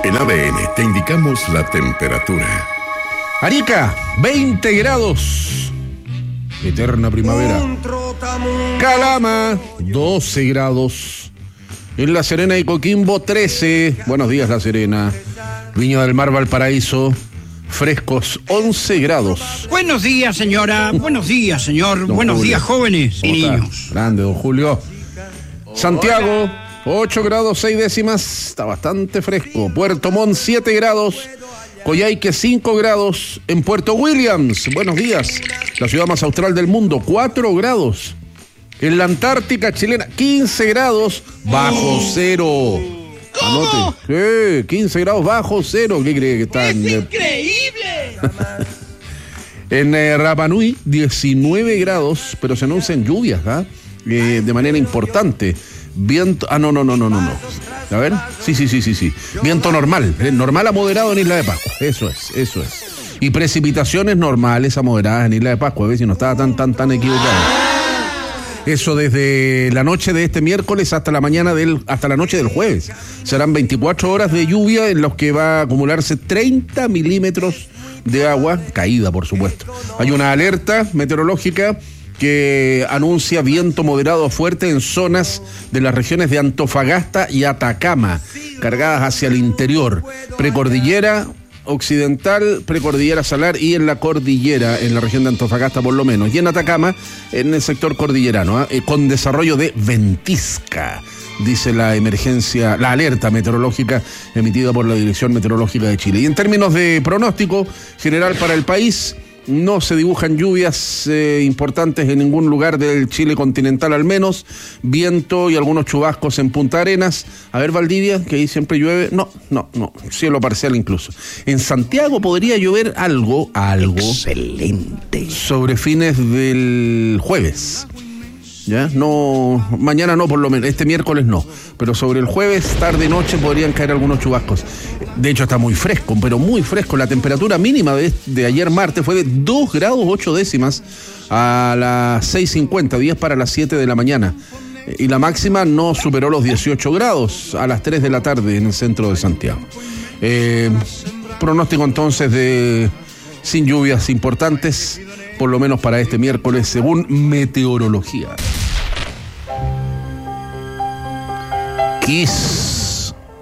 En ADN te indicamos la temperatura. Arica, 20 grados. Eterna primavera. Calama, 12 grados. En La Serena y Coquimbo, 13. Buenos días, La Serena. Viña del Mar, Valparaíso, frescos, 11 grados. Buenos días, señora. Buenos días, señor. Don Buenos Julio. días, jóvenes y niños. Grande, don Julio. Santiago, 8 grados 6 décimas. Está bastante fresco. Puerto Montt, 7 grados. Coyhaique, 5 grados. En Puerto Williams, buenos días. La ciudad más austral del mundo, 4 grados. En la Antártica chilena, 15 grados bajo cero. ¿Cómo? Anote. 15 grados bajo cero. ¿Qué cree que está? ¡Es increíble! En Rapa Nui, 19 grados, pero se anuncian lluvias, ¿ah? De manera importante. Viento. No. A ver. Sí. Viento normal. Normal a moderado en Isla de Pascua. Eso es. Y precipitaciones normales a moderadas en Isla de Pascua. A ver si no estaba tan equivocado. Eso desde la noche de este miércoles hasta la noche del jueves. Serán 24 horas de lluvia en los que va a acumularse 30 milímetros de agua caída, por supuesto. Hay una alerta meteorológica que anuncia viento moderado a fuerte en zonas de las regiones de Antofagasta y Atacama, cargadas hacia el interior, precordillera occidental, precordillera salar y en la cordillera, en la región de Antofagasta por lo menos, y en Atacama, en el sector cordillerano, con desarrollo de ventisca, dice la alerta meteorológica emitida por la Dirección Meteorológica de Chile. Y en términos de pronóstico general para el país, no se dibujan lluvias importantes en ningún lugar del Chile continental, al menos. Viento y algunos chubascos en Punta Arenas. A ver, Valdivia, que ahí siempre llueve. No. Cielo parcial incluso. En Santiago podría llover algo. Excelente. Sobre fines del jueves. ¿Ya? No, mañana no, por lo menos, este miércoles no, pero sobre el jueves, tarde y noche podrían caer algunos chubascos. De hecho está muy fresco, pero muy fresco. La temperatura mínima de ayer martes fue de 2 grados 8 décimas a las 6:50, 10 para las 7 de la mañana. Y la máxima no superó los 18 grados a las 3 de la tarde en el centro de Santiago. Pronóstico entonces sin lluvias importantes, por lo menos para este miércoles, según meteorología. Kiss.